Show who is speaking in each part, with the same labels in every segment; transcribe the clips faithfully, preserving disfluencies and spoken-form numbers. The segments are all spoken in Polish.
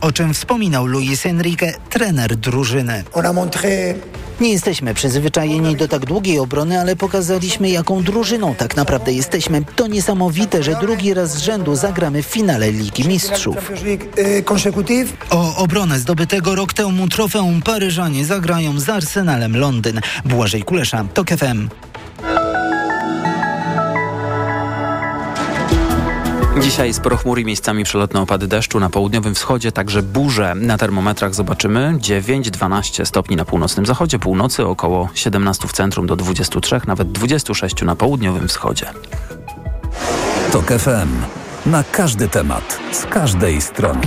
Speaker 1: o czym wspominał Luis Enrique, trener drużyny. Nie jesteśmy przyzwyczajeni do tak długiej obrony, ale pokazaliśmy, jaką drużyną tak naprawdę jesteśmy. To niesamowite, że drugi raz z rzędu zagramy w finale Ligi Mistrzów. O obronę zdobytego rok temu trofeum Paryżanie zagrają z Arsenalem Londyn. Błażej Kulesza, TOK F M.
Speaker 2: Dzisiaj sporo chmur i miejscami przelotne opady deszczu. Na południowym wschodzie także burze. Na termometrach zobaczymy dziewięć do dwunastu stopni na północnym zachodzie, północy około siedemnaście w centrum do dwudziestu trzech, nawet dwudziestu sześciu na południowym wschodzie.
Speaker 3: TOK F M. Na każdy temat, z każdej strony.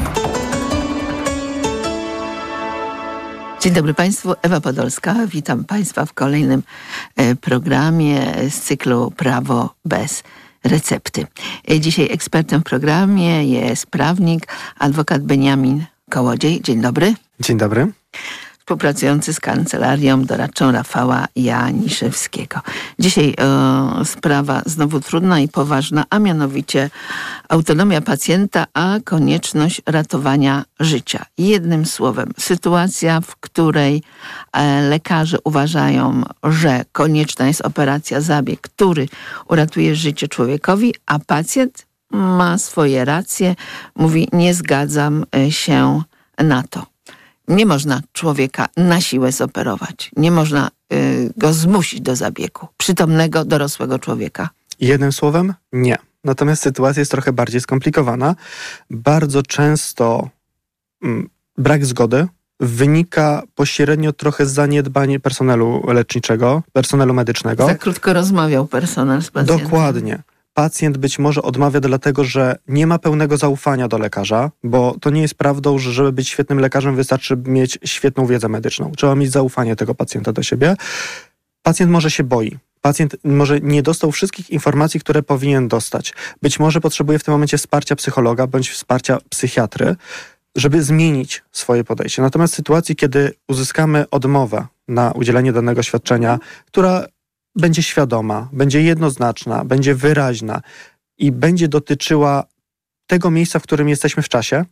Speaker 4: Dzień dobry Państwu, Ewa Podolska. Witam Państwa w kolejnym e, programie z cyklu Prawo bez recepty. Dzisiaj ekspertem w programie jest prawnik, adwokat Beniamin Kołodziej. Dzień dobry.
Speaker 5: Dzień dobry.
Speaker 4: Współpracujący z kancelarią doradczą Rafała Janiszewskiego. Dzisiaj e, sprawa znowu trudna i poważna, a mianowicie autonomia pacjenta, a konieczność ratowania życia. Jednym słowem, sytuacja, w której e, lekarze uważają, że konieczna jest operacja, zabieg, który uratuje życie człowiekowi, a pacjent ma swoje racje, mówi: nie zgadzam się na to. Nie można człowieka na siłę zoperować. Nie można y, go zmusić do zabiegu. Przytomnego, dorosłego człowieka.
Speaker 5: Jednym słowem, nie. Natomiast sytuacja jest trochę bardziej skomplikowana. Bardzo często mm, brak zgody wynika pośrednio trochę z zaniedbania personelu leczniczego, personelu medycznego.
Speaker 4: Za krótko rozmawiał personel z pacjentem.
Speaker 5: Dokładnie. Pacjent być może odmawia dlatego, że nie ma pełnego zaufania do lekarza, bo to nie jest prawdą, że żeby być świetnym lekarzem wystarczy mieć świetną wiedzę medyczną. Trzeba mieć zaufanie tego pacjenta do siebie. Pacjent może się boi. Pacjent może nie dostał wszystkich informacji, które powinien dostać. Być może potrzebuje w tym momencie wsparcia psychologa bądź wsparcia psychiatry, żeby zmienić swoje podejście. Natomiast w sytuacji, kiedy uzyskamy odmowę na udzielenie danego świadczenia, która będzie świadoma, będzie jednoznaczna, będzie wyraźna i będzie dotyczyła tego miejsca, w którym jesteśmy w czasie,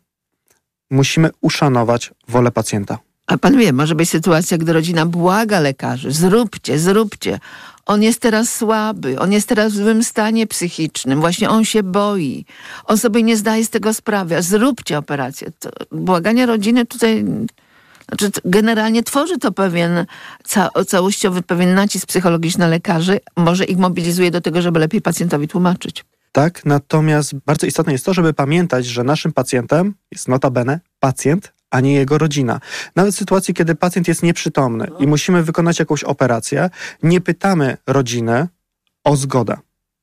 Speaker 5: musimy uszanować wolę pacjenta.
Speaker 4: A pan wie, może być sytuacja, gdy rodzina błaga lekarzy: zróbcie, zróbcie. On jest teraz słaby, on jest teraz w złym stanie psychicznym, właśnie on się boi, on sobie nie zdaje z tego sprawy, zróbcie operację. To błaganie rodziny tutaj... Znaczy, generalnie tworzy to pewien ca- całościowy pewien nacisk psychologiczny na lekarzy, może ich mobilizuje do tego, żeby lepiej pacjentowi tłumaczyć.
Speaker 5: Tak, natomiast bardzo istotne jest to, żeby pamiętać, że naszym pacjentem jest notabene pacjent, a nie jego rodzina. Nawet w sytuacji, kiedy pacjent jest nieprzytomny i musimy wykonać jakąś operację, nie pytamy rodziny o zgodę,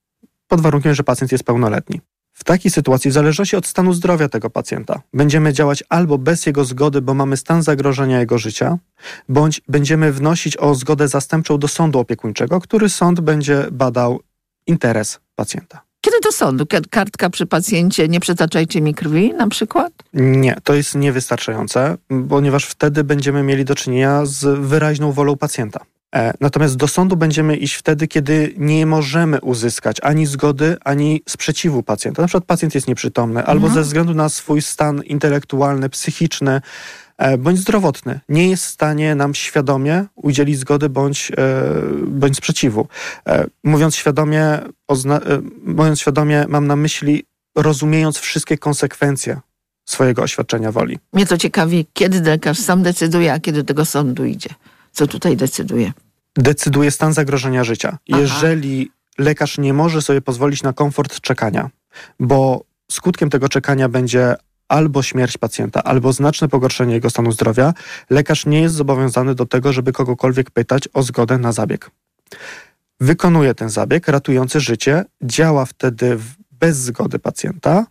Speaker 5: pod warunkiem, że pacjent jest pełnoletni. W takiej sytuacji, w zależności od stanu zdrowia tego pacjenta, będziemy działać albo bez jego zgody, bo mamy stan zagrożenia jego życia, bądź będziemy wnosić o zgodę zastępczą do sądu opiekuńczego, który sąd będzie badał interes pacjenta.
Speaker 4: Kiedy do sądu? Kartka przy pacjencie: nie przytaczajcie mi krwi na przykład?
Speaker 5: Nie, to jest niewystarczające, ponieważ wtedy będziemy mieli do czynienia z wyraźną wolą pacjenta. Natomiast do sądu będziemy iść wtedy, kiedy nie możemy uzyskać ani zgody, ani sprzeciwu pacjenta. Na przykład pacjent jest nieprzytomny, albo mhm. ze względu na swój stan intelektualny, psychiczny, bądź zdrowotny nie jest w stanie nam świadomie udzielić zgody bądź, bądź sprzeciwu. Mówiąc świadomie, ozna- mówiąc świadomie, mam na myśli rozumiejąc wszystkie konsekwencje swojego oświadczenia woli.
Speaker 4: Mnie to ciekawi, kiedy lekarz sam decyduje, a kiedy do tego sądu idzie. Co tutaj decyduje?
Speaker 5: Decyduje stan zagrożenia życia. Aha. Jeżeli lekarz nie może sobie pozwolić na komfort czekania, bo skutkiem tego czekania będzie albo śmierć pacjenta, albo znaczne pogorszenie jego stanu zdrowia, lekarz nie jest zobowiązany do tego, żeby kogokolwiek pytać o zgodę na zabieg. Wykonuje ten zabieg ratujący życie, działa wtedy bez zgody pacjenta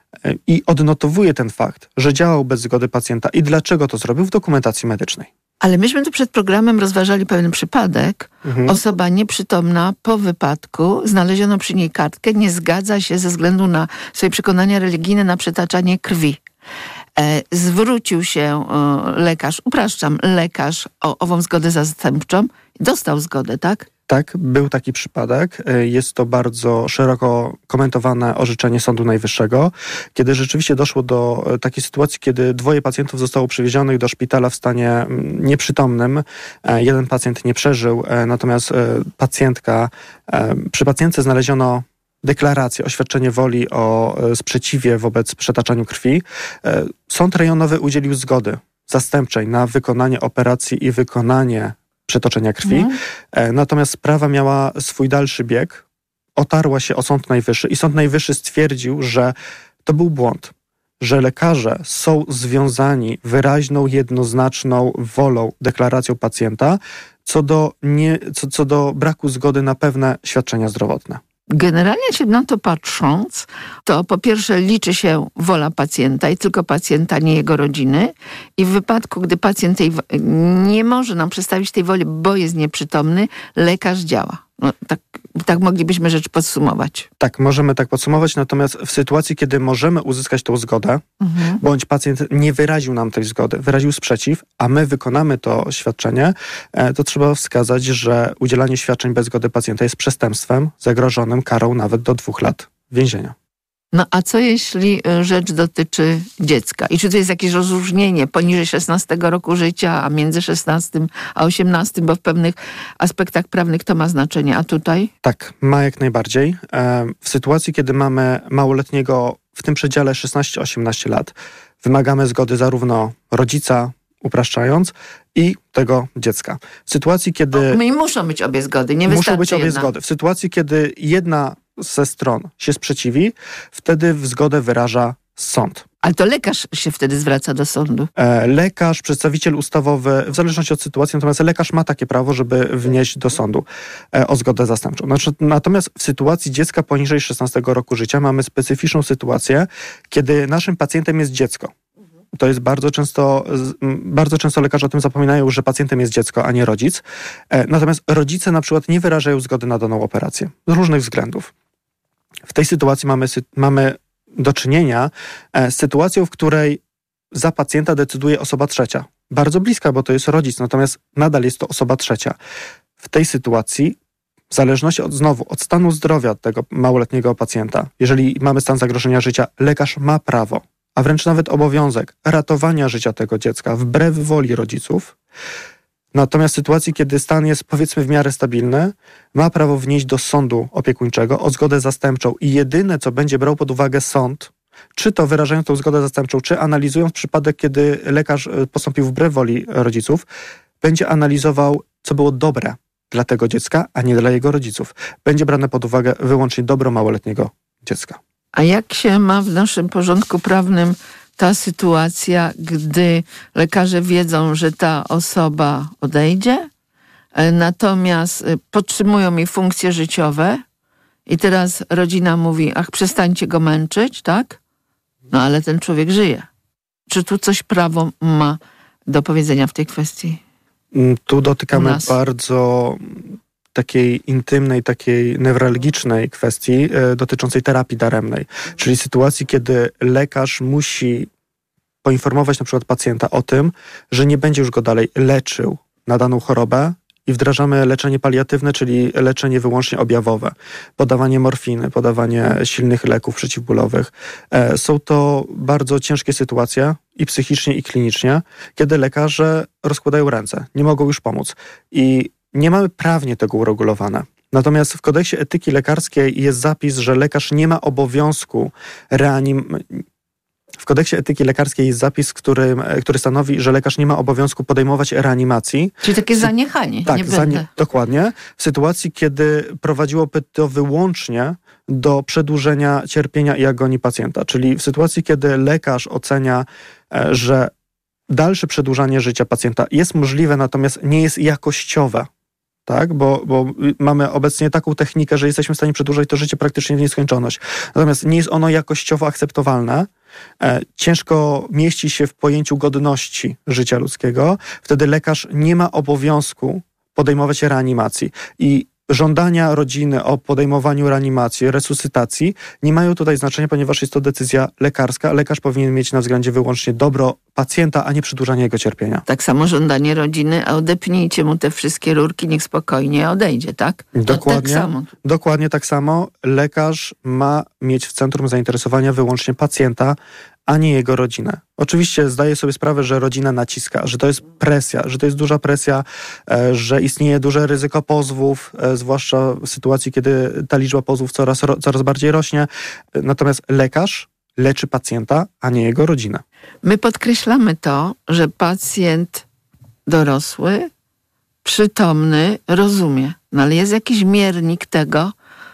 Speaker 5: i odnotowuje ten fakt, że działał bez zgody pacjenta i dlaczego to zrobił w dokumentacji medycznej.
Speaker 4: Ale myśmy tu przed programem rozważali pewien przypadek. Mhm. Osoba nieprzytomna po wypadku, znaleziono przy niej kartkę, nie zgadza się ze względu na swoje przekonania religijne na przytaczanie krwi. E, zwrócił się e, lekarz, upraszczam, lekarz o ową zgodę zastępczą, dostał zgodę, tak?
Speaker 5: Tak, był taki przypadek. Jest to bardzo szeroko komentowane orzeczenie Sądu Najwyższego, kiedy rzeczywiście doszło do takiej sytuacji, kiedy dwoje pacjentów zostało przewiezionych do szpitala w stanie nieprzytomnym. Jeden pacjent nie przeżył, natomiast pacjentka, przy pacjentce znaleziono deklarację, oświadczenie woli o sprzeciwie wobec przetaczaniu krwi. Sąd rejonowy udzielił zgody zastępczej na wykonanie operacji i wykonanie przetoczenia krwi. Mhm. Natomiast sprawa miała swój dalszy bieg. Otarła się o Sąd Najwyższy i Sąd Najwyższy stwierdził, że to był błąd, że lekarze są związani wyraźną, jednoznaczną wolą, deklaracją pacjenta co do, nie, co, co do braku zgody na pewne świadczenia zdrowotne.
Speaker 4: Generalnie się na to patrząc, to po pierwsze liczy się wola pacjenta i tylko pacjenta, nie jego rodziny. I w wypadku, gdy pacjent tej, nie może nam przedstawić tej woli, bo jest nieprzytomny, lekarz działa. No, tak, tak moglibyśmy rzecz podsumować.
Speaker 5: Tak, możemy tak podsumować, natomiast w sytuacji, kiedy możemy uzyskać tą zgodę, mhm. bądź pacjent nie wyraził nam tej zgody, wyraził sprzeciw, a my wykonamy to świadczenie, to trzeba wskazać, że udzielanie świadczeń bez zgody pacjenta jest przestępstwem zagrożonym karą nawet do dwóch lat więzienia.
Speaker 4: No a co jeśli rzecz dotyczy dziecka? I czy to jest jakieś rozróżnienie poniżej szesnastego roku życia, a między szesnastym a osiemnastym, bo w pewnych aspektach prawnych to ma znaczenie, a tutaj?
Speaker 5: Tak, ma jak najbardziej. W sytuacji, kiedy mamy małoletniego w tym przedziale szesnaście osiemnaście lat, wymagamy zgody zarówno rodzica, upraszczając, i tego dziecka. W sytuacji, kiedy...
Speaker 4: No, i muszą być obie zgody, nie wystarczy
Speaker 5: Muszą być obie
Speaker 4: jedna.
Speaker 5: zgody. W sytuacji, kiedy jedna ze stron się sprzeciwi, wtedy w zgodę wyraża sąd.
Speaker 4: Ale to lekarz się wtedy zwraca do sądu.
Speaker 5: E, lekarz, przedstawiciel ustawowy, w zależności od sytuacji, natomiast lekarz ma takie prawo, żeby wnieść do sądu e, o zgodę zastępczą. Znaczy, natomiast w sytuacji dziecka poniżej szesnastego roku życia mamy specyficzną sytuację, kiedy naszym pacjentem jest dziecko. To jest bardzo często, bardzo często lekarze o tym zapominają, że pacjentem jest dziecko, a nie rodzic. E, natomiast rodzice na przykład nie wyrażają zgody na daną operację z różnych względów. W tej sytuacji mamy, mamy do czynienia z sytuacją, w której za pacjenta decyduje osoba trzecia. Bardzo bliska, bo to jest rodzic, natomiast nadal jest to osoba trzecia. W tej sytuacji, w zależności od, znowu od stanu zdrowia tego małoletniego pacjenta, jeżeli mamy stan zagrożenia życia, lekarz ma prawo, a wręcz nawet obowiązek ratowania życia tego dziecka wbrew woli rodziców. Natomiast w sytuacji, kiedy stan jest powiedzmy w miarę stabilny, ma prawo wnieść do sądu opiekuńczego o zgodę zastępczą i jedyne, co będzie brał pod uwagę sąd, czy to wyrażając tą zgodę zastępczą, czy analizując przypadek, kiedy lekarz postąpił wbrew woli rodziców, będzie analizował, co było dobre dla tego dziecka, a nie dla jego rodziców. Będzie brane pod uwagę wyłącznie dobro małoletniego dziecka.
Speaker 4: A jak się ma w naszym porządku prawnym ta sytuacja, gdy lekarze wiedzą, że ta osoba odejdzie, natomiast podtrzymują jej funkcje życiowe i teraz rodzina mówi, ach, przestańcie go męczyć, tak? No ale ten człowiek żyje. Czy tu coś prawo ma do powiedzenia w tej kwestii?
Speaker 5: Tu dotykamy bardzo takiej intymnej, takiej newralgicznej kwestii e, dotyczącej terapii daremnej. Czyli sytuacji, kiedy lekarz musi poinformować na przykład pacjenta o tym, że nie będzie już go dalej leczył na daną chorobę i wdrażamy leczenie paliatywne, czyli leczenie wyłącznie objawowe. Podawanie morfiny, podawanie silnych leków przeciwbólowych. E, są to bardzo ciężkie sytuacje i psychicznie, i klinicznie, kiedy lekarze rozkładają ręce, nie mogą już pomóc. I nie mamy prawnie tego uregulowane. Natomiast w kodeksie etyki lekarskiej jest zapis, że lekarz nie ma obowiązku reanim... W kodeksie etyki lekarskiej jest zapis, który, który stanowi, że lekarz nie ma obowiązku podejmować reanimacji.
Speaker 4: Czyli takie zaniechanie.
Speaker 5: Tak,
Speaker 4: nie
Speaker 5: zanie... dokładnie. W sytuacji, kiedy prowadziłoby to wyłącznie do przedłużenia cierpienia i agonii pacjenta. Czyli w sytuacji, kiedy lekarz ocenia, że dalsze przedłużanie życia pacjenta jest możliwe, natomiast nie jest jakościowe. Tak, bo, bo mamy obecnie taką technikę, że jesteśmy w stanie przedłużać to życie praktycznie w nieskończoność. Natomiast nie jest ono jakościowo akceptowalne. E, ciężko mieści się w pojęciu godności życia ludzkiego. Wtedy lekarz nie ma obowiązku podejmować reanimacji. I żądania rodziny o podejmowaniu reanimacji, resuscytacji nie mają tutaj znaczenia, ponieważ jest to decyzja lekarska. Lekarz powinien mieć na względzie wyłącznie dobro pacjenta, a nie przedłużanie jego cierpienia.
Speaker 4: Tak samo żądanie rodziny, a odepnijcie mu te wszystkie rurki, niech spokojnie odejdzie, tak?
Speaker 5: Dokładnie,
Speaker 4: tak samo.
Speaker 5: dokładnie tak samo. Lekarz ma mieć w centrum zainteresowania wyłącznie pacjenta, a nie jego rodzinę. Oczywiście zdaję sobie sprawę, że rodzina naciska, że to jest presja, że to jest duża presja, e, że istnieje duże ryzyko pozwów, e, zwłaszcza w sytuacji, kiedy ta liczba pozwów coraz, ro, coraz bardziej rośnie. Natomiast lekarz leczy pacjenta, a nie jego rodzinę.
Speaker 4: My podkreślamy to, że pacjent dorosły, przytomny, rozumie. No ale jest jakiś miernik tego,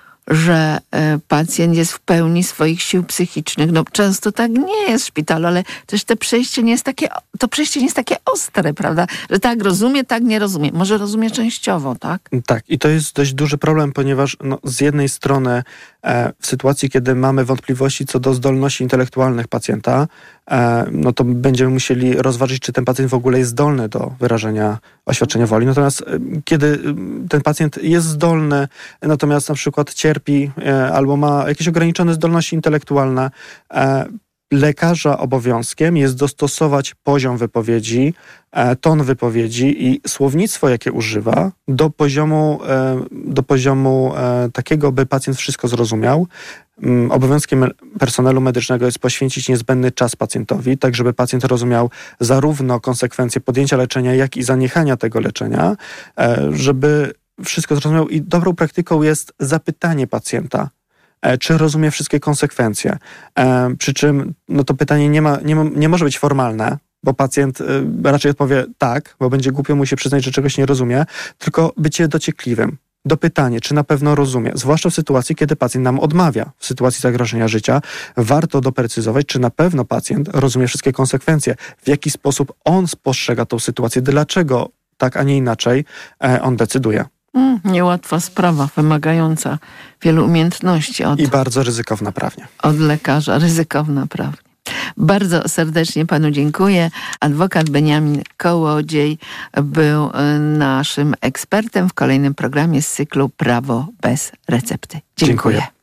Speaker 4: że e, pacjent jest w pełni swoich sił psychicznych. No często tak nie jest w szpitalu, ale też te przejście nie jest takie, to przejście nie jest takie ostre, prawda? Że tak rozumie, tak nie rozumie. Może rozumie częściowo, tak?
Speaker 5: Tak, i to jest dość duży problem, ponieważ no, z jednej strony e, w sytuacji, kiedy mamy wątpliwości co do zdolności intelektualnych pacjenta, e, no to będziemy musieli rozważyć, czy ten pacjent w ogóle jest zdolny do wyrażenia oświadczenia woli. Natomiast e, kiedy ten pacjent jest zdolny, natomiast na przykład cierpi e, albo ma jakieś ograniczone zdolności intelektualne, e, lekarza obowiązkiem jest dostosować poziom wypowiedzi, e, ton wypowiedzi i słownictwo, jakie używa, do poziomu, e, do poziomu e, takiego, by pacjent wszystko zrozumiał. Mm, obowiązkiem personelu medycznego jest poświęcić niezbędny czas pacjentowi, tak żeby pacjent rozumiał zarówno konsekwencje podjęcia leczenia, jak i zaniechania tego leczenia, e, żeby wszystko zrozumiał. I dobrą praktyką jest zapytanie pacjenta, czy rozumie wszystkie konsekwencje. E, przy czym no to pytanie nie, ma, nie, ma, nie może być formalne, bo pacjent y, raczej odpowie tak, bo będzie głupio mu się przyznać, że czegoś nie rozumie, tylko bycie dociekliwym. Dopytanie, czy na pewno rozumie, zwłaszcza w sytuacji, kiedy pacjent nam odmawia, w sytuacji zagrożenia życia, warto doprecyzować, czy na pewno pacjent rozumie wszystkie konsekwencje, w jaki sposób on spostrzega tą sytuację, dlaczego tak, a nie inaczej e, on decyduje.
Speaker 4: Mm, niełatwa sprawa, wymagająca wielu umiejętności od,
Speaker 5: i bardzo ryzykowna prawnie.
Speaker 4: Od lekarza, ryzykowna prawnie. Bardzo serdecznie panu dziękuję. Adwokat Beniamin Kołodziej był naszym ekspertem w kolejnym programie z cyklu Prawo bez recepty. Dziękuję. Dziękuję.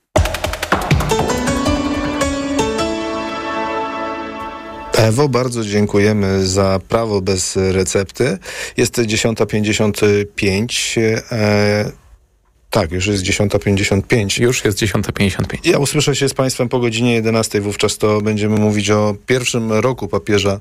Speaker 6: Ewo, bardzo dziękujemy za Prawo bez recepty. Jest dziesiąta pięćdziesiąt pięć. E, tak, już jest dziesiąta pięćdziesiąt pięć.
Speaker 2: Już jest dziesiąta pięćdziesiąt pięć.
Speaker 6: Ja usłyszę się z Państwem po godzinie jedenastej. Wówczas to będziemy mówić o pierwszym roku papieża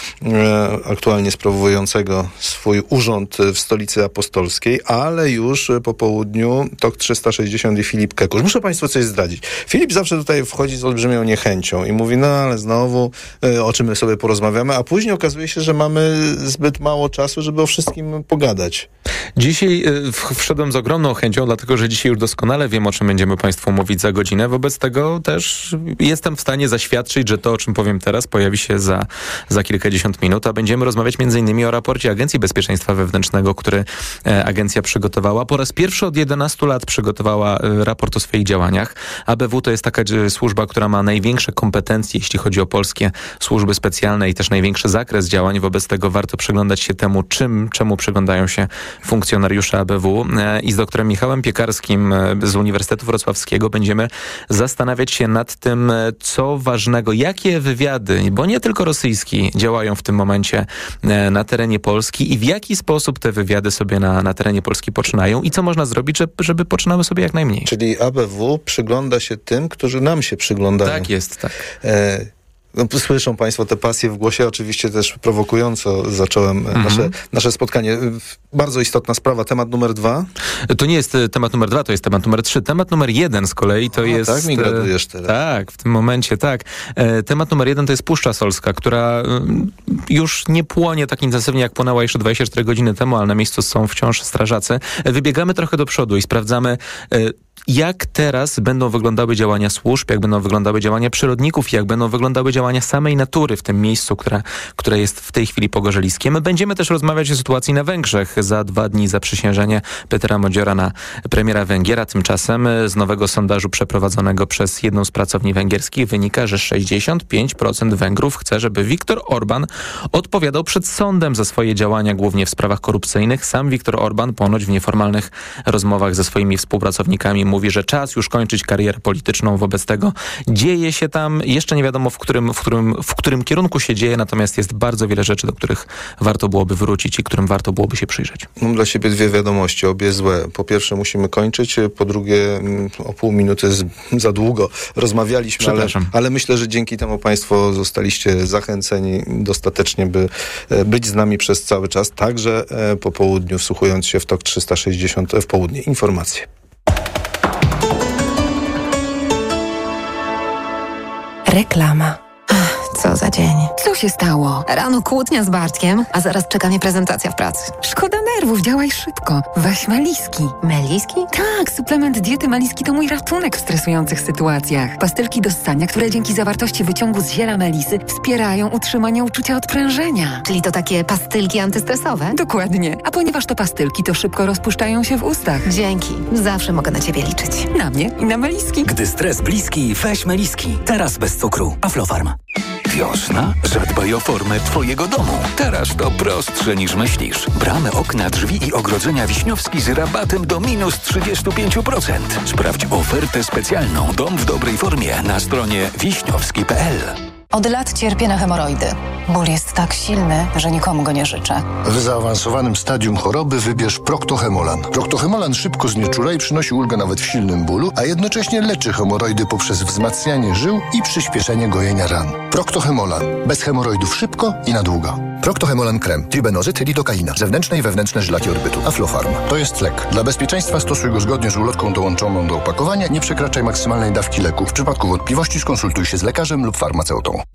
Speaker 6: e, aktualnie sprawującego swój urząd w Stolicy Apostolskiej, ale już po południu T O K trzysta sześćdziesiąt i Filip Kekusz. Muszę Państwu coś zdradzić. Filip zawsze tutaj wchodzi z olbrzymią niechęcią i mówi, no ale znowu e, o czym my sobie porozmawiamy, a później okazuje się, że mamy zbyt mało czasu, żeby o wszystkim pogadać.
Speaker 2: Dzisiaj y, wszedłem z ogromną chęcią, dlatego że dzisiaj już doskonale wiem, o czym będziemy Państwu mówić za godzinę. Wobec tego też jestem w stanie zaświadczyć, że to, o czym powiem teraz, pojawi się za, za kilkadziesiąt minut, a będziemy rozmawiać między innymi o raporcie Agencji Bezpieczeństwa Wewnętrznego, który e, agencja przygotowała. Po raz pierwszy od jedenastu lat przygotowała e, raport o swoich działaniach. A B W to jest taka e, służba, która ma największe kompetencje, jeśli chodzi o polskie służby specjalne i też największy zakres działań. Wobec tego warto przyglądać się temu, czym, czemu przyglądają się funkcjonariusze A B W. E, I z doktorem Michałem Piekarskim z Uniwersytetu Wrocławskiego będziemy zastanawiać się nad tym, co ważnego, jakie wywiady, bo nie tylko rosyjski, działają w tym momencie na terenie Polski i w jaki sposób te wywiady sobie na, na terenie Polski poczynają i co można zrobić, żeby, żeby poczynały sobie jak najmniej.
Speaker 6: Czyli A B W przygląda się tym, którzy nam się przyglądają.
Speaker 2: Tak jest, tak.
Speaker 6: E- No, słyszą Państwo te pasje w głosie, oczywiście też prowokująco zacząłem mhm. nasze, nasze spotkanie. Bardzo istotna sprawa. Temat numer dwa?
Speaker 2: To nie jest temat numer dwa, to jest temat numer trzy. Temat numer jeden z kolei to A, jest...
Speaker 6: tak mi gradujesz teraz.
Speaker 2: Tak, w tym momencie, tak. Temat numer jeden to jest Puszcza Solska, która już nie płonie tak intensywnie, jak płonęła jeszcze dwadzieścia cztery godziny temu, ale na miejscu są wciąż strażacy. Wybiegamy trochę do przodu i sprawdzamy, jak teraz będą wyglądały działania służb, jak będą wyglądały działania przyrodników, jak będą wyglądały działania samej natury w tym miejscu, które, które jest w tej chwili pogorzeliskiem. Będziemy też rozmawiać o sytuacji na Węgrzech
Speaker 7: za dwa dni zaprzysiężenie Petera Modziora na premiera Węgier. A tymczasem z nowego sondażu przeprowadzonego przez jedną z pracowni węgierskich wynika, że sześćdziesiąt pięć procent Węgrów chce, żeby Viktor Orban odpowiadał przed sądem za swoje działania, głównie w sprawach korupcyjnych. Sam Viktor Orban ponoć w nieformalnych rozmowach ze swoimi współpracownikami mówi, że czas już kończyć karierę polityczną. Wobec tego dzieje się tam, jeszcze nie wiadomo w którym, w którym, w którym kierunku się dzieje, natomiast jest bardzo wiele rzeczy, do których warto byłoby wrócić i którym warto byłoby się przyjrzeć.
Speaker 6: Mam dla siebie dwie wiadomości, obie złe. Po pierwsze musimy kończyć, po drugie o pół minuty z, za długo rozmawialiśmy, ale, ale myślę, że dzięki temu państwo zostaliście zachęceni dostatecznie, by być z nami przez cały czas, także po południu, wsłuchując się w Tok trzysta sześćdziesiąt w południe. Informacje.
Speaker 8: Reklama. Co za dzień.
Speaker 9: Co się stało? Rano kłótnia z Bartkiem, a zaraz czeka mnie prezentacja w pracy.
Speaker 8: Szkoda nerwów, działaj szybko. Weź Meliski.
Speaker 9: Meliski?
Speaker 8: Tak, suplement diety Meliski to mój ratunek w stresujących sytuacjach. Pastylki do ssania, które dzięki zawartości wyciągu z ziela melisy wspierają utrzymanie uczucia odprężenia.
Speaker 9: Czyli to takie pastylki antystresowe?
Speaker 8: Dokładnie. A ponieważ to pastylki, to szybko rozpuszczają się w ustach.
Speaker 9: Dzięki. Zawsze mogę na ciebie liczyć.
Speaker 8: Na mnie i na Meliski.
Speaker 3: Gdy stres bliski, weź Meliski. Teraz bez cukru. Aflofarm. Wiosna? Zadbaj o formę twojego domu. Teraz to prostsze niż myślisz. Bramy, okna, drzwi i ogrodzenia Wiśniowski z rabatem do minus trzydzieści pięć procent. Sprawdź ofertę specjalną Dom w dobrej formie na stronie wiśniowski kropka p l.
Speaker 10: Od lat cierpię na hemoroidy. Ból jest tak silny, że nikomu go nie życzę.
Speaker 11: W zaawansowanym stadium choroby wybierz Proctohemolan. Proctohemolan szybko znieczula i przynosi ulgę nawet w silnym bólu, a jednocześnie leczy hemoroidy poprzez wzmacnianie żył i przyspieszenie gojenia ran. Proctohemolan. Bez hemoroidów szybko i na długo. Proctohemolan krem. Tribenozyt, lidokaina. Zewnętrzne i wewnętrzne żylaki orbytu. Aflofarm. To jest lek. Dla bezpieczeństwa stosuj go zgodnie z ulotką dołączoną do opakowania. Nie przekraczaj maksymalnej dawki leku. W przypadku wątpliwości skonsultuj się z lekarzem lub farmaceutą.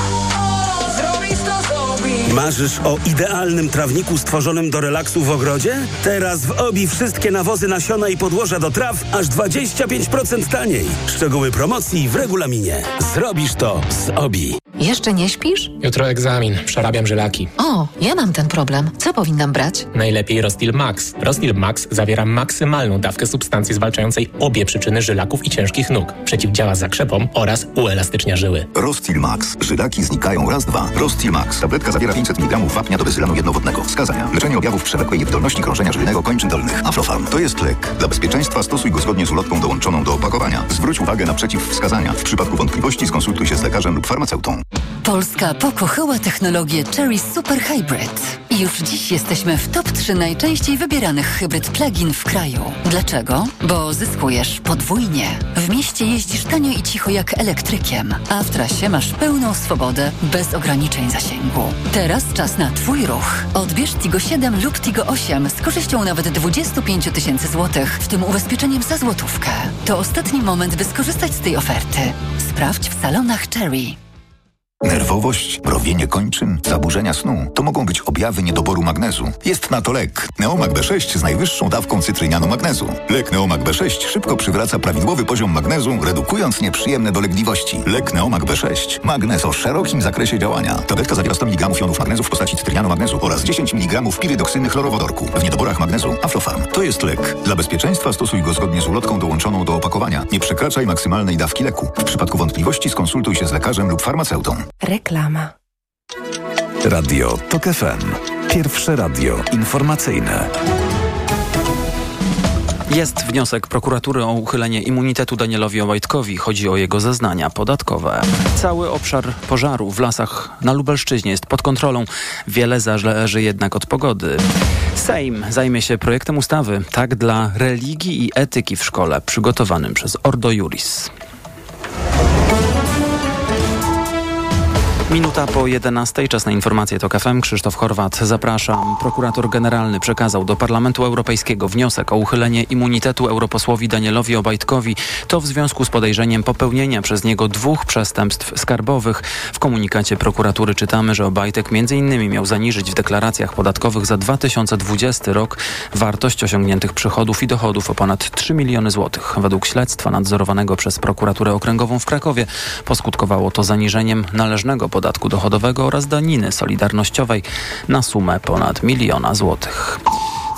Speaker 12: Marzysz o idealnym trawniku stworzonym do relaksu w ogrodzie? Teraz w Obi wszystkie nawozy, nasiona i podłoża do traw aż dwadzieścia pięć procent taniej. Szczegóły promocji w regulaminie. Zrobisz to z Obi.
Speaker 9: Jeszcze nie śpisz?
Speaker 13: Jutro egzamin. Przerabiam żylaki.
Speaker 9: O, ja mam ten problem. Co powinnam brać?
Speaker 13: Najlepiej Rostil Max. Rostil Max zawiera maksymalną dawkę substancji zwalczającej obie przyczyny żylaków i ciężkich nóg. Przeciwdziała zakrzepom oraz uelastycznia żyły.
Speaker 14: Rostil Max. Żylaki znikają raz, dwa. Rostil Max. Tabletka zawiera pięćset miligramów wapnia do bezylanu jednowodnego. Wskazania. Leczenie objawów przewlekłej niewydolności krążenia żylnego kończyn dolnych. Aflofarm. To jest lek. Dla bezpieczeństwa stosuj go zgodnie z ulotką dołączoną do opakowania. Zwróć uwagę na przeciwwskazania. W przypadku wątpliwości skonsultuj się z lekarzem lub farmaceutą.
Speaker 15: Polska pokochała technologię Cherry Super Hybrid. I już dziś jesteśmy w top trzy najczęściej wybieranych hybryd plug-in w kraju. Dlaczego? Bo zyskujesz podwójnie. W mieście jeździsz tanio i cicho jak elektrykiem, a w trasie masz pełną swobodę bez ograniczeń zasięgu. Teraz czas na Twój ruch. Odbierz Tigo siedem lub Tigo osiem z korzyścią nawet dwadzieścia pięć tysięcy złotych, w tym ubezpieczeniem za złotówkę. To ostatni moment, by skorzystać z tej oferty. Sprawdź w salonach Cherry.
Speaker 14: Nerwowość, mrowienie kończyn, zaburzenia snu to mogą być objawy niedoboru magnezu. Jest na to lek. Neomag B sześć z najwyższą dawką cytrynianu magnezu. Lek Neomag B sześć szybko przywraca prawidłowy poziom magnezu, redukując nieprzyjemne dolegliwości. Lek Neomag B sześć. Magnez o szerokim zakresie działania. Tabletka zawiera sto miligramów jonów magnezu w postaci cytrynianu magnezu oraz dziesięć miligramów pirydoksyny chlorowodorku. W niedoborach magnezu Aflofarm. To jest lek. Dla bezpieczeństwa stosuj go zgodnie z ulotką dołączoną do opakowania. Nie przekraczaj maksymalnej dawki leku. W przypadku wątpliwości skonsultuj się z lekarzem lub farmaceutą.
Speaker 8: Reklama.
Speaker 3: Radio Tok F M. Pierwsze radio informacyjne.
Speaker 2: Jest wniosek prokuratury o uchylenie immunitetu Danielowi Obajtkowi. Chodzi o jego zeznania podatkowe. Cały obszar pożaru w lasach na Lubelszczyźnie jest pod kontrolą. Wiele zależy jednak od pogody. Sejm zajmie się projektem ustawy Tak dla religii i etyki w szkole, przygotowanym przez Ordo Iuris. Minuta po jedenastej, czas na informacje TOK F M. Krzysztof Horwat, zapraszam. Prokurator generalny przekazał do Parlamentu Europejskiego wniosek o uchylenie immunitetu europosłowi Danielowi Obajtkowi. To w związku z podejrzeniem popełnienia przez niego dwóch przestępstw skarbowych. W komunikacie prokuratury czytamy, że Obajtek między innymi miał zaniżyć w deklaracjach podatkowych za dwa tysiące dwudziesty rok wartość osiągniętych przychodów i dochodów o ponad trzy miliony złotych. Według śledztwa nadzorowanego przez prokuraturę okręgową w Krakowie poskutkowało to zaniżeniem należnego podatku dochodowego oraz daniny solidarnościowej na sumę ponad miliona złotych.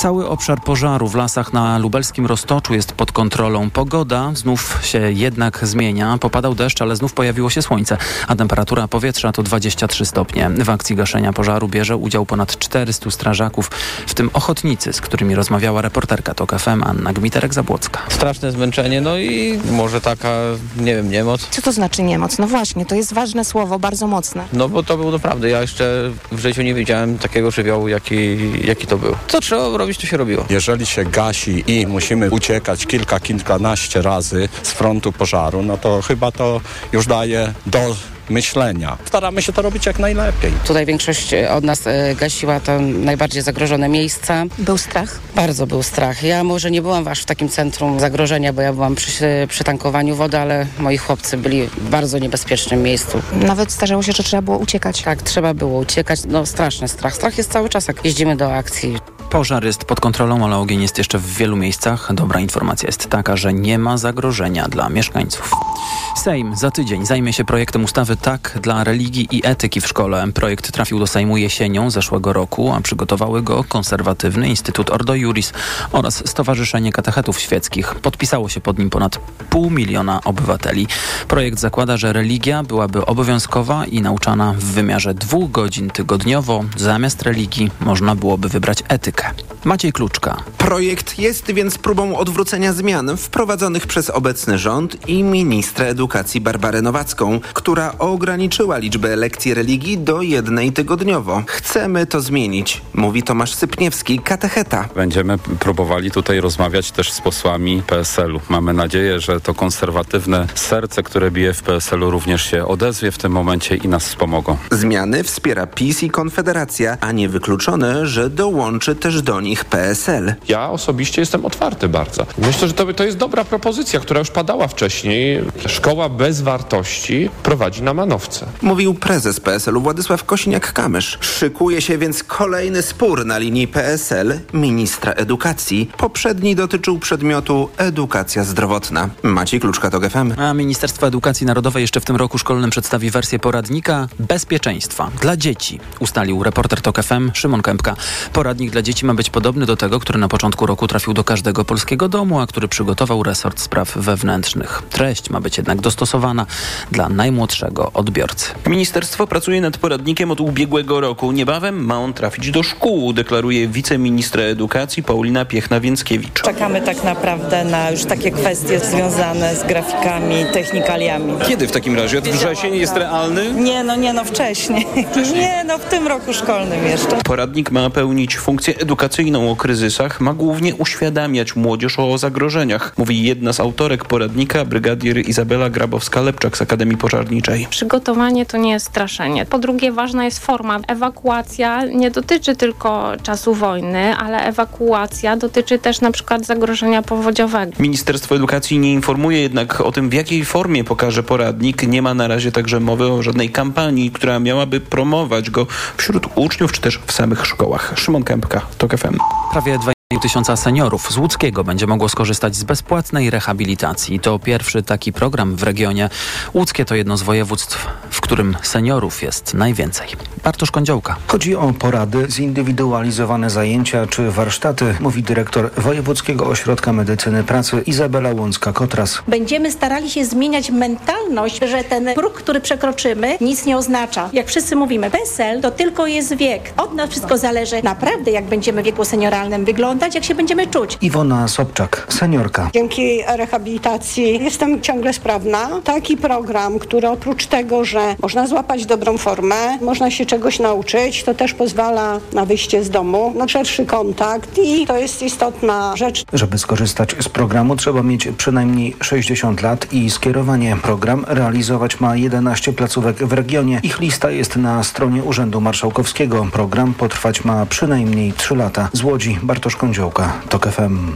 Speaker 2: Cały obszar pożaru w lasach na lubelskim Roztoczu jest pod kontrolą. Pogoda znów się jednak zmienia. Popadał deszcz, ale znów pojawiło się słońce, a temperatura powietrza to dwadzieścia trzy stopnie. W akcji gaszenia pożaru bierze udział ponad czterystu strażaków, w tym ochotnicy, z którymi rozmawiała reporterka TOK F M Anna Gmiterek-Zabłocka.
Speaker 16: Straszne zmęczenie, no i może taka, nie wiem, niemoc.
Speaker 17: Co to znaczy niemoc? No właśnie, to jest ważne słowo, bardzo mocne.
Speaker 16: No bo to był naprawdę, ja jeszcze w życiu nie widziałem takiego żywiołu, jaki, jaki to był. Co trzeba robić, to się robiło.
Speaker 18: Jeżeli się gasi i musimy uciekać kilka, kilkanaście razy z frontu pożaru, no to chyba to już daje do myślenia. Staramy się to robić jak najlepiej.
Speaker 19: Tutaj większość od nas e, gasiła to najbardziej zagrożone miejsca.
Speaker 17: Był strach?
Speaker 19: Bardzo był strach. Ja może nie byłam aż w takim centrum zagrożenia, bo ja byłam przy, przy tankowaniu wody, ale moi chłopcy byli w bardzo niebezpiecznym miejscu.
Speaker 17: Nawet zdarzało się, że trzeba było uciekać.
Speaker 19: Tak, trzeba było uciekać. No straszny strach. Strach jest cały czas, jak jeździmy do akcji.
Speaker 2: Pożar jest pod kontrolą, ale ogień jest jeszcze w wielu miejscach. Dobra informacja jest taka, że nie ma zagrożenia dla mieszkańców. Sejm za tydzień zajmie się projektem ustawy Tak dla religii i etyki w szkole. Projekt trafił do Sejmu jesienią zeszłego roku, a przygotowały go Konserwatywny Instytut Ordo Iuris oraz Stowarzyszenie Katechetów Świeckich. Podpisało się pod nim ponad pół miliona obywateli. Projekt zakłada, że religia byłaby obowiązkowa i nauczana w wymiarze dwóch godzin tygodniowo. Zamiast religii można byłoby wybrać etykę. Maciej Kluczka.
Speaker 20: Projekt jest więc próbą odwrócenia zmian wprowadzonych przez obecny rząd i ministrę edukacji Barbarę Nowacką, która ograniczyła liczbę lekcji religii do jednej tygodniowo. Chcemy to zmienić, mówi Tomasz Sypniewski, katecheta.
Speaker 21: Będziemy próbowali tutaj rozmawiać też z posłami P S L u. Mamy nadzieję, że to konserwatywne serce, które bije w P S L u, również się odezwie w tym momencie i nas wspomogą.
Speaker 20: Zmiany wspiera PiS i Konfederacja, a niewykluczone, że dołączy też do nich P S L.
Speaker 22: Ja osobiście jestem otwarty bardzo. Myślę, że to, to jest dobra propozycja, która już padała wcześniej. Szkoła bez wartości prowadzi na manowce.
Speaker 20: Mówił prezes P S L u Władysław Kosiniak-Kamysz. Szykuje się więc kolejny spór na linii P S L ministra edukacji. Poprzedni dotyczył przedmiotu edukacja zdrowotna. Maciej Kluczka, TOK F M.
Speaker 2: A Ministerstwo Edukacji Narodowej jeszcze w tym roku szkolnym przedstawi wersję poradnika bezpieczeństwa dla dzieci, ustalił reporter TOK F M Szymon Kępka. Poradnik dla dzieci ma być podobny do tego, który na początku roku trafił do każdego polskiego domu, a który przygotował resort spraw wewnętrznych. Treść ma być jednak dostosowana dla najmłodszego odbiorcy.
Speaker 23: Ministerstwo pracuje nad poradnikiem od ubiegłego roku. Niebawem ma on trafić do szkół, deklaruje wiceministra edukacji Paulina Piechna-Więckiewicz.
Speaker 24: Czekamy tak naprawdę na już takie kwestie związane z grafikami, technikaliami.
Speaker 23: Kiedy w takim razie? Od wrzesień jest realny?
Speaker 24: Nie, no nie, no wcześniej. Nie, no w tym roku szkolnym jeszcze.
Speaker 23: Poradnik ma pełnić funkcję edukacyjną o kryzysach, ma głównie uświadamiać młodzież o zagrożeniach, mówi jedna z autorek poradnika, brygadier Izabela Grabowska-Lepczak z Akademii Pożarniczej.
Speaker 25: Przygotowanie to nie jest straszenie. Po drugie, ważna jest forma. Ewakuacja nie dotyczy tylko czasu wojny, ale ewakuacja dotyczy też na przykład zagrożenia powodziowego.
Speaker 23: Ministerstwo Edukacji nie informuje jednak o tym, w jakiej formie pokaże poradnik. Nie ma na razie także mowy o żadnej kampanii, która miałaby promować go wśród uczniów czy też w samych szkołach. Szymon Kępka, TOK F M.
Speaker 2: Prawie dwa tysiąca seniorów z Łódzkiego będzie mogło skorzystać z bezpłatnej rehabilitacji. To pierwszy taki program w regionie. Łódzkie to jedno z województw, w którym seniorów jest najwięcej. Bartosz Kądziołka.
Speaker 26: Chodzi o porady, zindywidualizowane zajęcia czy warsztaty, mówi dyrektor Wojewódzkiego Ośrodka Medycyny Pracy Izabela Łącka-Kotras.
Speaker 27: Będziemy starali się zmieniać mentalność, że ten próg, który przekroczymy, nic nie oznacza. Jak wszyscy mówimy, P S L to tylko jest wiek. Od nas wszystko zależy naprawdę, jak będziemy w wieku senioralnym wyglądać, jak się będziemy czuć.
Speaker 26: Iwona Sobczak, seniorka.
Speaker 28: Dzięki rehabilitacji jestem ciągle sprawna. Taki program, który oprócz tego, że można złapać dobrą formę, można się czegoś nauczyć, to też pozwala na wyjście z domu, na szerszy kontakt i to jest istotna rzecz.
Speaker 26: Żeby skorzystać z programu, trzeba mieć przynajmniej sześćdziesiąt lat i skierowanie. Program realizować ma jedenaście placówek w regionie. Ich lista jest na stronie Urzędu Marszałkowskiego. Program potrwać ma przynajmniej trzy lata. Z Łodzi Bartosz Kądziołka, TOK F M.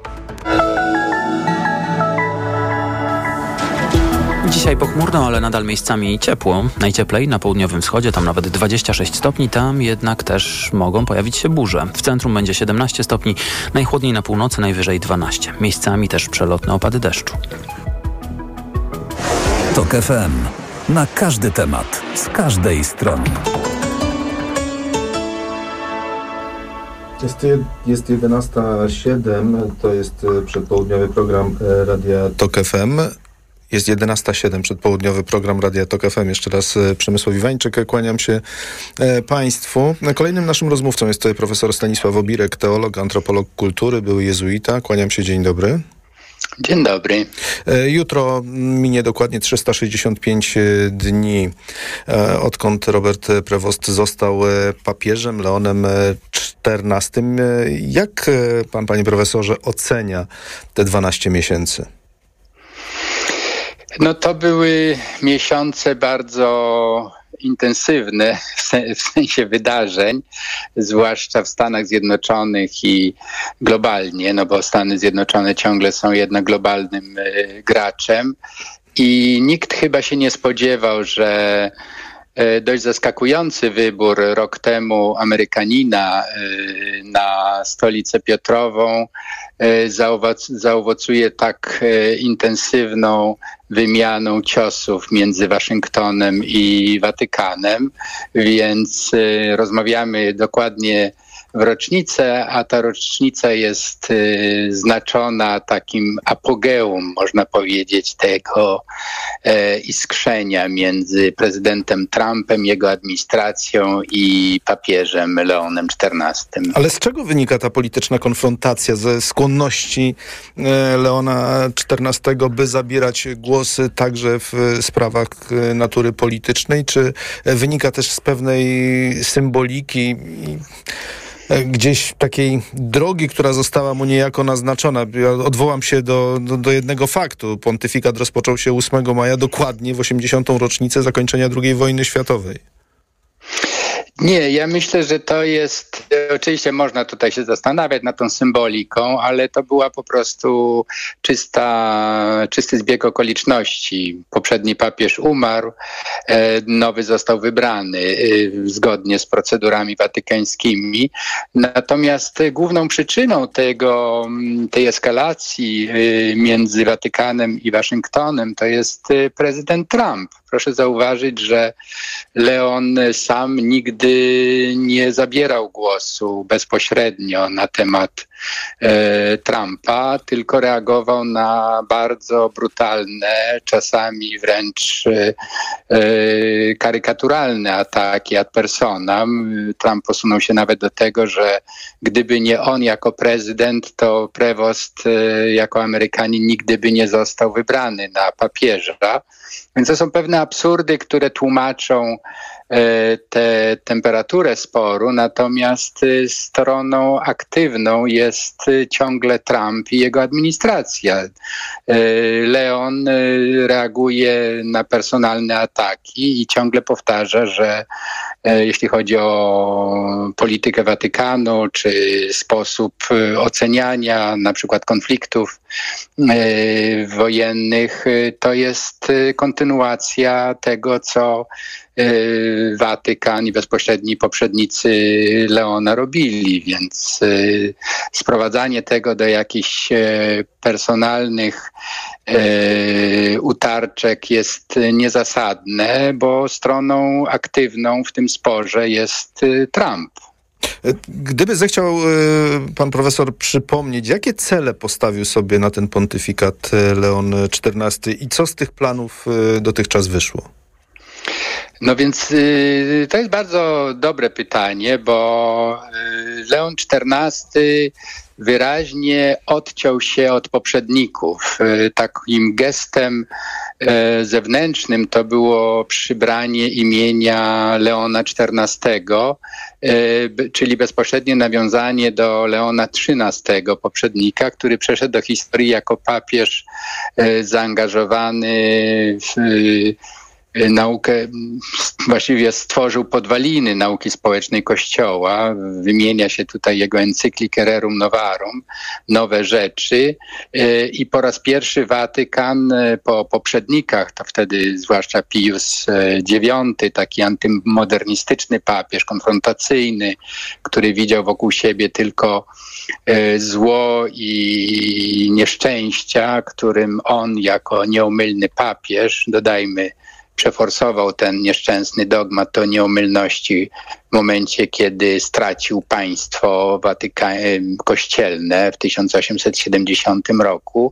Speaker 2: Dzisiaj pochmurno, ale nadal miejscami ciepło. Najcieplej na południowym wschodzie, tam nawet dwadzieścia sześć stopni, tam jednak też mogą pojawić się burze. W centrum będzie siedemnaście stopni, najchłodniej na północy, najwyżej dwanaście. Miejscami też przelotne opady deszczu.
Speaker 3: TOK F M. Na każdy temat, z każdej strony.
Speaker 1: Jest, jest jedenasta siedem, to jest przedpołudniowy program Radia Tok F M. Jest jedenasta siedem, przedpołudniowy program Radia Tok F M. Jeszcze raz Przemysław Iwańczyk, kłaniam się e, Państwu. Kolejnym naszym rozmówcą jest profesor Stanisław Obirek, teolog, antropolog kultury, był jezuita. Kłaniam się, dzień dobry.
Speaker 4: Dzień dobry.
Speaker 1: Jutro minie dokładnie trzysta sześćdziesiąt pięć dni, odkąd Robert Prevost został papieżem Leonem czternastym. Jak pan, panie profesorze, ocenia te dwanaście miesięcy?
Speaker 4: No to były miesiące bardzo intensywne w sensie wydarzeń, zwłaszcza w Stanach Zjednoczonych i globalnie, no bo Stany Zjednoczone ciągle są jednak globalnym graczem i nikt chyba się nie spodziewał, że dość zaskakujący wybór rok temu Amerykanina na stolicę Piotrową zaowoc- zaowocuje tak intensywną wymianą ciosów między Waszyngtonem i Watykanem, więc rozmawiamy dokładnie w rocznicę, a ta rocznica jest y, znaczona takim apogeum, można powiedzieć, tego e, iskrzenia między prezydentem Trumpem, jego administracją i papieżem Leonem czternastym.
Speaker 1: Ale z czego wynika ta polityczna konfrontacja, ze skłonności e, Leona czternastego, by zabierać głosy także w sprawach e, natury politycznej? Czy wynika też z pewnej symboliki i gdzieś takiej drogi, która została mu niejako naznaczona? Ja odwołam się do, do, do jednego faktu. Pontyfikat rozpoczął się ósmego maja, dokładnie w osiemdziesiątą rocznicę zakończenia drugiej wojny światowej.
Speaker 4: Nie, ja myślę, że to jest, oczywiście można tutaj się zastanawiać nad tą symboliką, ale to była po prostu czysta, czysty zbieg okoliczności. Poprzedni papież umarł, nowy został wybrany zgodnie z procedurami watykańskimi. Natomiast główną przyczyną tego, tej eskalacji między Watykanem i Waszyngtonem to jest prezydent Trump. Proszę zauważyć, że Leon sam nigdy nie zabierał głosu bezpośrednio na temat e, Trumpa, tylko reagował na bardzo brutalne, czasami wręcz e, karykaturalne ataki ad personam. Trump posunął się nawet do tego, że gdyby nie on jako prezydent, to Prevost e, jako Amerykanin nigdy by nie został wybrany na papieża. Więc to są pewne absurdy, które tłumaczą tę temperaturę sporu, natomiast stroną aktywną jest ciągle Trump i jego administracja. Leon reaguje na personalne ataki i ciągle powtarza, że jeśli chodzi o politykę Watykanu, czy sposób oceniania na przykład konfliktów wojennych, to jest kontynuacja tego, co Watykan i bezpośredni poprzednicy Leona robili, więc sprowadzanie tego do jakichś personalnych utarczek jest niezasadne, bo stroną aktywną w tym sporze jest Trump.
Speaker 1: Gdyby zechciał pan profesor przypomnieć, jakie cele postawił sobie na ten pontyfikat Leon czternasty i co z tych planów dotychczas wyszło?
Speaker 4: No więc y, to jest bardzo dobre pytanie, bo y, Leon czternasty wyraźnie odciął się od poprzedników. Y, takim gestem y, zewnętrznym to było przybranie imienia Leona czternastego, y, b, czyli bezpośrednie nawiązanie do Leona trzynastego, poprzednika, który przeszedł do historii jako papież y, zaangażowany w y, naukę, właściwie stworzył podwaliny nauki społecznej Kościoła. Wymienia się tutaj jego encyklikę Rerum Novarum, nowe rzeczy, i po raz pierwszy Watykan po poprzednikach, to wtedy zwłaszcza Pius dziewiąty, taki antymodernistyczny papież, konfrontacyjny, który widział wokół siebie tylko zło i nieszczęścia, którym on jako nieomylny papież, dodajmy, przeforsował ten nieszczęsny dogmat o nieomylności w momencie, kiedy stracił państwo Watyka- kościelne w tysiąc osiemset siedemdziesiątym roku.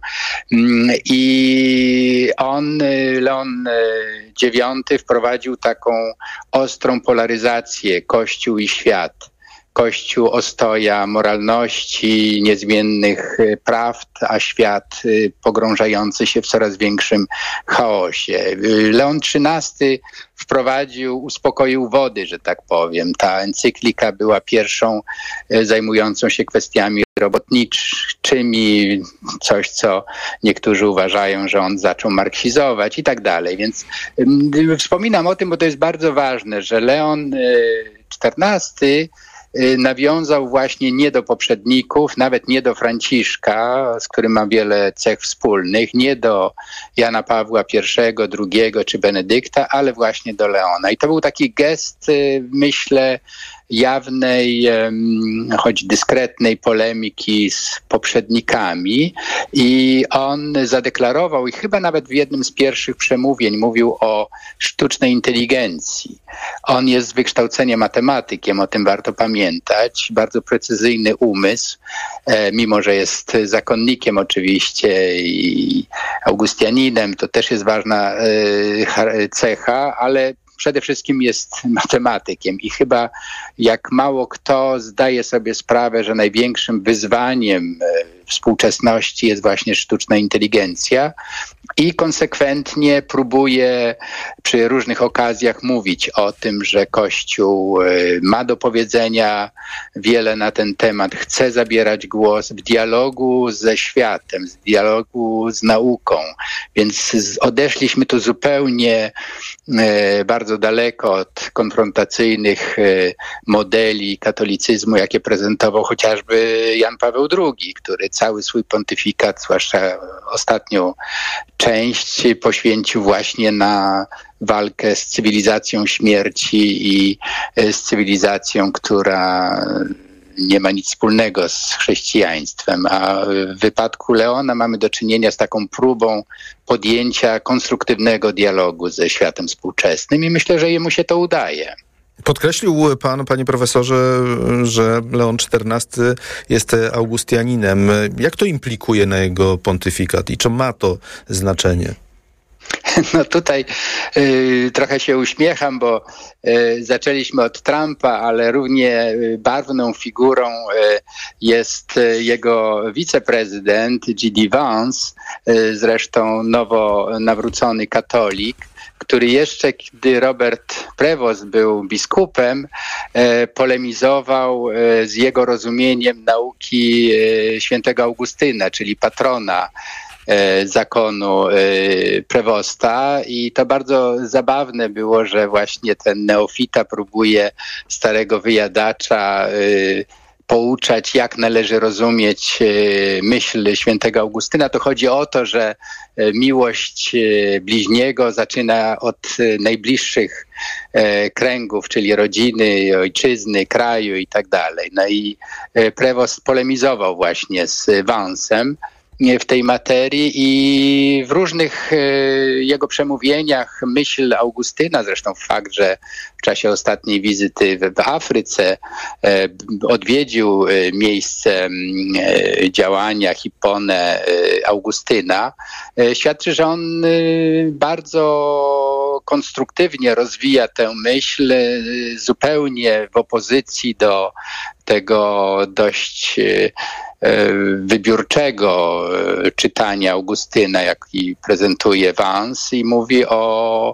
Speaker 4: I on, Leon dziewiąty, wprowadził taką ostrą polaryzację Kościół i świat. Kościół ostoja moralności, niezmiennych prawd, a świat pogrążający się w coraz większym chaosie. Leon trzynasty wprowadził, uspokoił wody, że tak powiem. Ta encyklika była pierwszą zajmującą się kwestiami robotniczymi, coś, co niektórzy uważają, że on zaczął marksizować i tak dalej. Więc wspominam o tym, bo to jest bardzo ważne, że Leon czternasty nawiązał właśnie nie do poprzedników, nawet nie do Franciszka, z którym ma wiele cech wspólnych, nie do Jana Pawła pierwszego, drugiego czy Benedykta, ale właśnie do Leona. I to był taki gest, myślę, jawnej, choć dyskretnej polemiki z poprzednikami i on zadeklarował i chyba nawet w jednym z pierwszych przemówień mówił o sztucznej inteligencji. On jest z wykształcenia matematykiem, o tym warto pamiętać, bardzo precyzyjny umysł, mimo że jest zakonnikiem oczywiście i augustianinem, to też jest ważna cecha, ale przede wszystkim jest matematykiem i chyba jak mało kto zdaje sobie sprawę, że największym wyzwaniem współczesności jest właśnie sztuczna inteligencja i konsekwentnie próbuje przy różnych okazjach mówić o tym, że Kościół ma do powiedzenia wiele na ten temat, chce zabierać głos w dialogu ze światem, w dialogu z nauką. Więc odeszliśmy tu zupełnie bardzo daleko od konfrontacyjnych modeli katolicyzmu, jakie prezentował chociażby Jan Paweł drugi, który cały swój pontyfikat, zwłaszcza ostatnią część, poświęcił właśnie na walkę z cywilizacją śmierci i z cywilizacją, która nie ma nic wspólnego z chrześcijaństwem. A w wypadku Leona mamy do czynienia z taką próbą podjęcia konstruktywnego dialogu ze światem współczesnym i myślę, że jemu się to udaje.
Speaker 1: Podkreślił pan, panie profesorze, że Leon czternasty jest augustianinem. Jak to implikuje na jego pontyfikat i czy ma to znaczenie?
Speaker 4: No tutaj y, trochę się uśmiecham, bo y, zaczęliśmy od Trumpa, ale równie barwną figurą y, jest y, jego wiceprezydent J D Vance, y, zresztą nowo nawrócony katolik, który jeszcze, gdy Robert Prevost był biskupem, e, polemizował e, z jego rozumieniem nauki e, świętego Augustyna, czyli patrona e, zakonu e, Prevosta. I to bardzo zabawne było, że właśnie ten neofita próbuje starego wyjadacza e, pouczać, jak należy rozumieć myśl świętego Augustyna. To chodzi o to, że miłość bliźniego zaczyna od najbliższych kręgów, czyli rodziny, ojczyzny, kraju i tak dalej. No i Prevost polemizował właśnie z Vance'em w tej materii i w różnych jego przemówieniach myśl Augustyna, zresztą fakt, że w czasie ostatniej wizyty w Afryce odwiedził miejsce działania, Hiponę Augustyna, świadczy, że on bardzo konstruktywnie rozwija tę myśl, zupełnie w opozycji do tego dość wybiórczego czytania Augustyna, jaki prezentuje Vance, i mówi o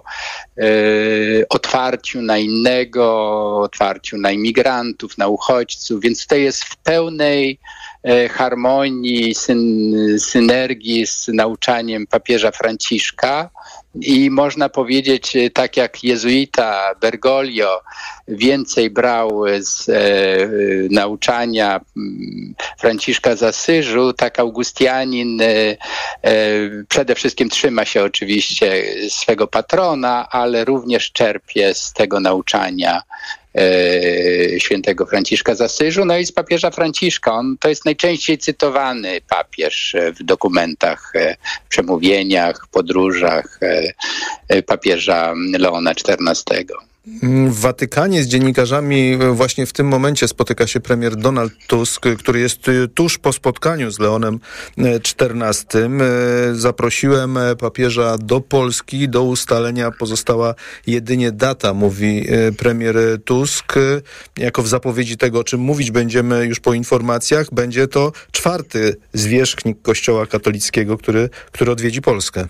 Speaker 4: y, otwarciu na innego, otwarciu na imigrantów, na uchodźców, więc tutaj jest w pełnej y, harmonii, syn, synergii z nauczaniem papieża Franciszka. I można powiedzieć, tak jak jezuita Bergoglio więcej brał z e, nauczania Franciszka z Asyżu, tak Augustianin e, e, przede wszystkim trzyma się oczywiście swego patrona, ale również czerpie z tego nauczania e, świętego Franciszka z Asyżu, no i z papieża Franciszka. On to jest najczęściej cytowany papież w dokumentach, e, przemówieniach, podróżach e, papieża Leona czternastego.
Speaker 1: W Watykanie z dziennikarzami właśnie w tym momencie spotyka się premier Donald Tusk, który jest tuż po spotkaniu z Leonem czternastym. Zaprosiłem papieża do Polski. Do ustalenia pozostała jedynie data, mówi premier Tusk. Jako w zapowiedzi tego, o czym mówić będziemy już po informacjach, będzie to czwarty zwierzchnik Kościoła katolickiego, który, który odwiedzi Polskę.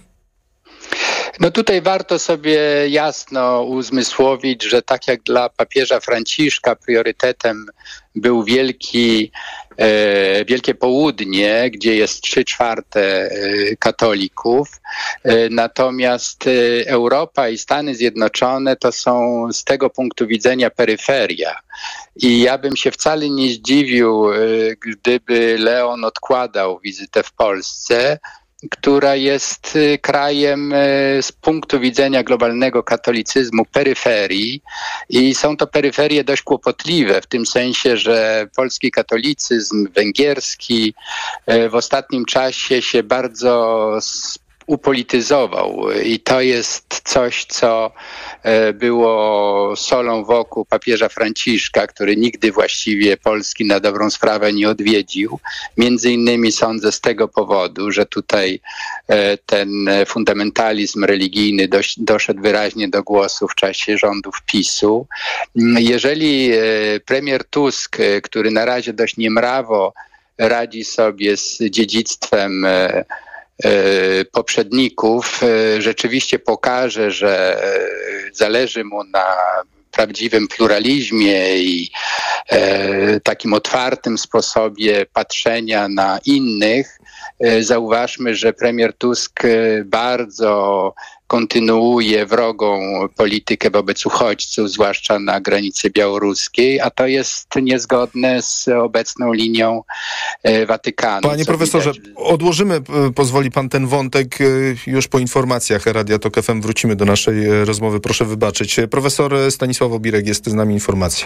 Speaker 4: No tutaj warto sobie jasno uzmysłowić, że tak jak dla papieża Franciszka priorytetem był wielki, e, Wielkie Południe, gdzie jest trzy czwarte e, katolików, e, natomiast e, Europa i Stany Zjednoczone to są z tego punktu widzenia peryferia. I ja bym się wcale nie zdziwił, e, gdyby Leon odkładał wizytę w Polsce, która jest krajem z punktu widzenia globalnego katolicyzmu peryferii i są to peryferie dość kłopotliwe w tym sensie, że polski katolicyzm, węgierski w ostatnim czasie się bardzo upolityzował i to jest coś, co było solą wokół papieża Franciszka, który nigdy właściwie Polski na dobrą sprawę nie odwiedził. Między innymi sądzę z tego powodu, że tutaj ten fundamentalizm religijny dość, doszedł wyraźnie do głosu w czasie rządów PiSu. Jeżeli premier Tusk, który na razie dość niemrawo radzi sobie z dziedzictwem poprzedników, rzeczywiście pokaże, że zależy mu na prawdziwym pluralizmie i takim otwartym sposobie patrzenia na innych. Zauważmy, że premier Tusk bardzo kontynuuje wrogą politykę wobec uchodźców, zwłaszcza na granicy białoruskiej, a to jest niezgodne z obecną linią Watykanu.
Speaker 1: Panie profesorze, widać... odłożymy, pozwoli pan ten wątek, już po informacjach Radia Tok F M wrócimy do naszej rozmowy, proszę wybaczyć. Profesor Stanisław Obirek jest z nami, informacje.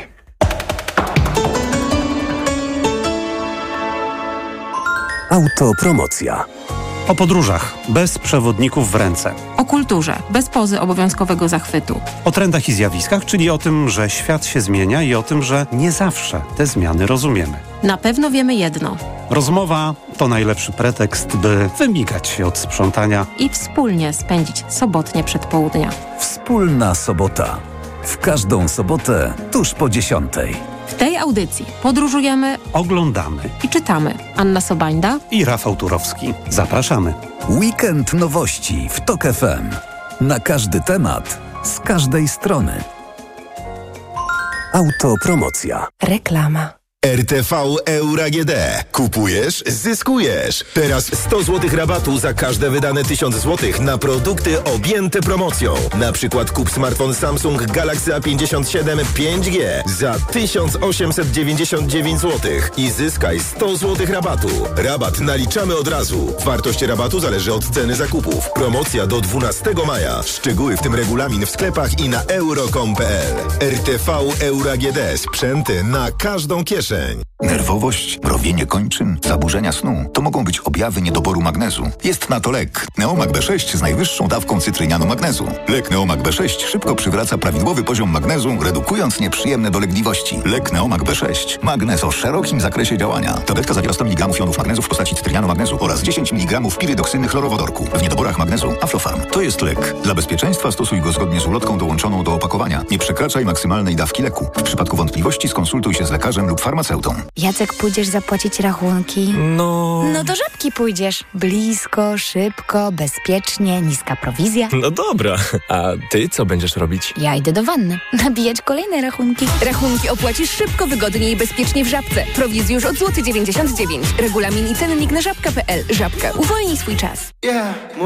Speaker 5: Autopromocja. O podróżach bez przewodników w ręce.
Speaker 6: O kulturze bez pozy obowiązkowego zachwytu.
Speaker 5: O trendach i zjawiskach, czyli o tym, że świat się zmienia i o tym, że nie zawsze te zmiany rozumiemy.
Speaker 6: Na pewno wiemy jedno.
Speaker 5: Rozmowa to najlepszy pretekst, by wymigać się od sprzątania
Speaker 6: i wspólnie spędzić sobotnie przedpołudnia.
Speaker 5: Wspólna sobota. W każdą sobotę tuż po dziesiątej.
Speaker 6: W tej audycji podróżujemy,
Speaker 5: oglądamy
Speaker 6: i czytamy. Anna Sobańda
Speaker 5: i Rafał Turowski. Zapraszamy.
Speaker 7: Weekend nowości w Tok F M. Na każdy temat, z każdej strony. Autopromocja.
Speaker 6: Reklama.
Speaker 9: R T V Euro A G D. Kupujesz, zyskujesz. Teraz sto złotych rabatu za każde wydane tysiąc złotych na produkty objęte promocją. Na przykład kup smartfon Samsung Galaxy A pięćdziesiąt siedem pięć G za tysiąc osiemset dziewięćdziesiąt dziewięć złotych i zyskaj sto złotych rabatu. Rabat naliczamy od razu. Wartość rabatu zależy od ceny zakupów. Promocja do dwunastego maja. Szczegóły, w tym regulamin, w sklepach i na euro kropka com kropka p l. R T V Euro A G D. Sprzęty na każdą kieszeń.
Speaker 14: Nerwowość, mrowienie kończyn, zaburzenia snu to mogą być objawy niedoboru magnezu. Jest na to lek. Neomag B sześć z najwyższą dawką cytrynianu magnezu. Lek Neomag B sześć szybko przywraca prawidłowy poziom magnezu, redukując nieprzyjemne dolegliwości. Lek Neomag B sześć. Magnez o szerokim zakresie działania. Tabletka zawiera sto miligramów jonów magnezu w postaci cytrynianu magnezu oraz dziesięć miligramów pirydoksyny chlorowodorku. W niedoborach magnezu Aflofarm. To jest lek. Dla bezpieczeństwa stosuj go zgodnie z ulotką dołączoną do opakowania. Nie przekraczaj maksymalnej dawki leku. W przypadku wątpliwości skonsultuj się z lekarzem lub farmaceutą.
Speaker 10: Jacek, pójdziesz zapłacić rachunki?
Speaker 11: No...
Speaker 10: No do Żabki pójdziesz. Blisko, szybko, bezpiecznie, niska prowizja.
Speaker 11: No dobra, a ty co będziesz robić?
Speaker 10: Ja idę do wanny. Nabijać kolejne rachunki.
Speaker 12: Rachunki opłacisz szybko, wygodnie i bezpiecznie w Żabce. Prowizji już od złoty dziewięćdziesiąt dziewięć. Regulamin i cennik na żabka kropka p l. Żabka. Uwolnij swój czas.
Speaker 13: Yeah.